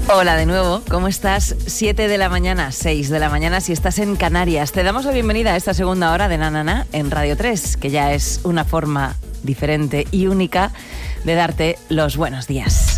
Hola de nuevo, ¿cómo estás? 7 de la mañana, 6 de la mañana si estás en Canarias. Te damos la bienvenida a esta segunda hora de Na Na Na en Radio 3, que ya es una forma diferente y única de darte los buenos días.